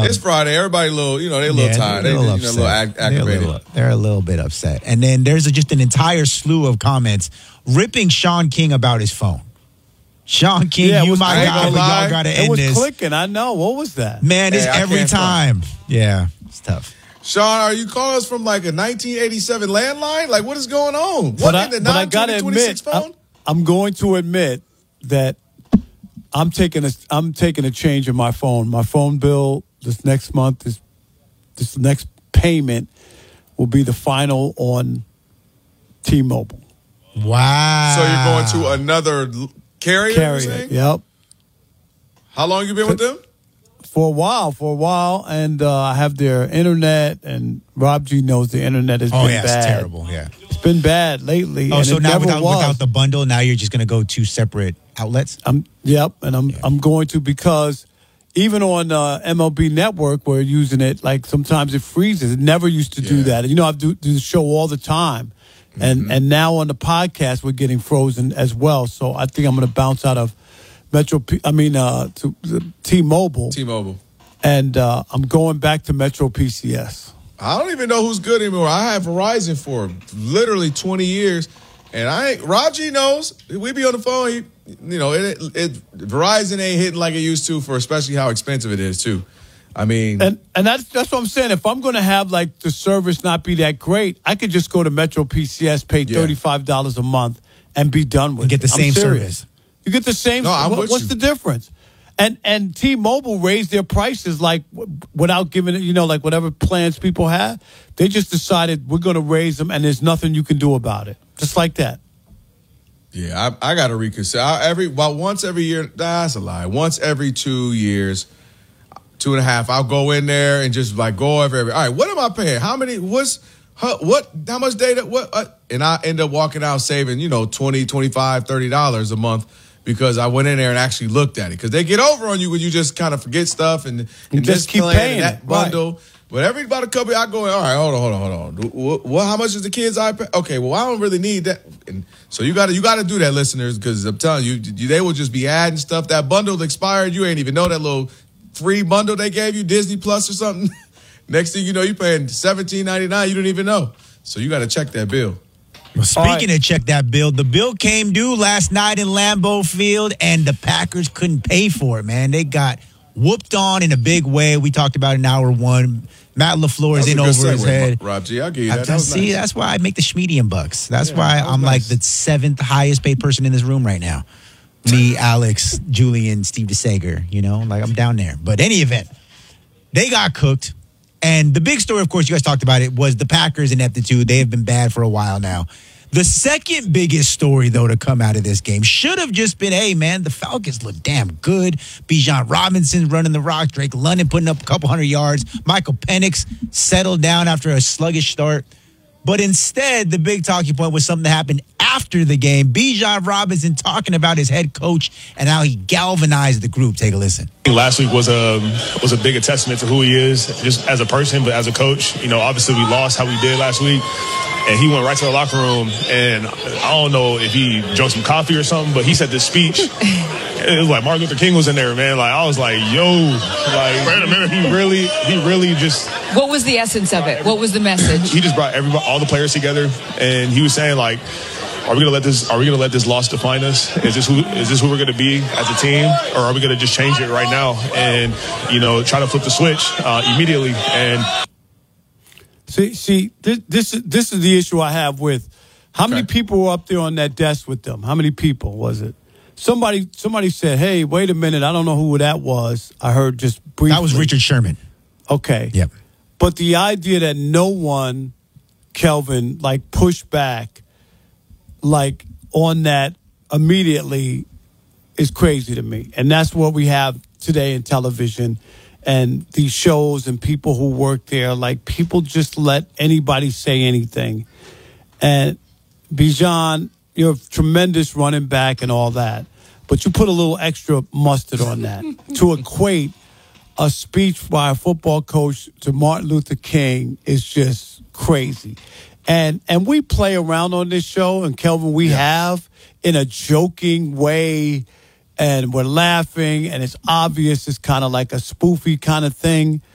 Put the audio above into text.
It's Friday. Everybody they're a little tired. They're a little aggravated. They're a little bit upset. And then there's just an entire slew of comments ripping Sean King about his phone. Sean King, you my guy, but y'all got to end this. It was clicking. I know. What was that? Man, it's every time. Yeah, it's tough. Sean, are you calling us from like a 1987 landline? Like, what is going on? What in the 92026 phone? I'm going to admit that I'm taking a change in my phone. My phone bill this next month this next payment will be the final on T-Mobile. Wow. So you're going to another carrier? Yep. How long you been with them? For a while, and I have their internet, and Rob G knows the internet has been bad. It's terrible, yeah. It's been bad lately. Oh, and so now without the bundle, now you're just going to go to separate outlets? I'm going to, because even on MLB Network, we're using it, like sometimes it freezes. It never used to do that. I do the show all the time. And now on the podcast, we're getting frozen as well. So I think I'm going to bounce out of to T-Mobile. T-Mobile. And I'm going back to Metro PCS. I don't even know who's good anymore. I had Verizon for literally 20 years. And Raji knows. We be on the phone. Verizon ain't hitting like it used to, for especially how expensive it is, too. I mean, and that's what I'm saying. If I'm going to have like the service not be that great, I could just go to Metro PCS, pay $35 a month, and be done with it. Get the same service. You get the same. No, what's the difference? And T-Mobile raised their prices like without giving it, like whatever plans people have. They just decided we're going to raise them, and there's nothing you can do about it. Just like that. Yeah, I got to reconsider. Once every year. That's a lie. Once every 2 years. 2.5. I'll go in there and just like go over every. All right, what am I paying? How many? How much data? What? And I end up walking out saving, $20, $25, $30 a month because I went in there and actually looked at it. Because they get over on you when you just kind of forget stuff and just keep paying that bundle. Right. But every about a couple, I go in. All right, hold on. How much is the kids' iPad? Okay, well, I don't really need that. And so you got to do that, listeners, because I'm telling you, they will just be adding stuff. That bundle expired. You ain't even know that little free bundle they gave you, Disney Plus or something. Next thing you know, you're paying $17.99. You don't even know. So you got to check that bill. Well, speaking of check that bill, the bill came due last night in Lambeau Field, and the Packers couldn't pay for it, man. They got whooped on in a big way. We talked about it in hour one. Matt LaFleur is in over his head. Rob G, I'll give you that. Nice. That's why I make the Schmedian bucks. That's why I'm like the 7th highest paid person in this room right now. Me, Alex, Julian, Steve DeSager, like I'm down there. But any event, they got cooked. And the big story, of course, you guys talked about it, was the Packers' ineptitude. They have been bad for a while now. The second biggest story, though, to come out of this game should have just been, hey, man, the Falcons look damn good. Bijan Robinson running the rock. Drake London putting up a couple hundred yards. Michael Penix settled down after a sluggish start. But instead, the big talking point was something that happened after the game. Bijan Robinson talking about his head coach and how he galvanized the group. Take a listen. Last week was a big testament to who he is, just as a person, but as a coach. Obviously we lost how we did last week, and he went right to the locker room, and I don't know if he drank some coffee or something, but he said this speech. It was like Martin Luther King was in there, man. Like, I was like, yo, like, wait a minute. He really just. What was the essence of it? What was the message? He just brought all the players together, and he was saying, like, are we gonna let this loss define us? Is this who we're gonna be as a team, or are we gonna just change it right now and try to flip the switch immediately? And see, this is the issue I have with how many people were up there on that desk with them. How many people was it? Somebody said, "Hey, wait a minute, I don't know who that was." I heard just briefly. That was Richard Sherman. Okay. Yep. But the idea that no one, Kelvin, like pushed back, like on that immediately, is crazy to me. And that's what we have today in television and these shows and people who work there. Like, people just let anybody say anything. And Bijan, you're a tremendous running back and all that, but you put a little extra mustard on that to equate a speech by a football coach to Martin Luther King is just crazy. And we play around on this show, and Kelvin, we have in a joking way, and we're laughing, and it's obvious it's kind of like a spoofy kind of thing.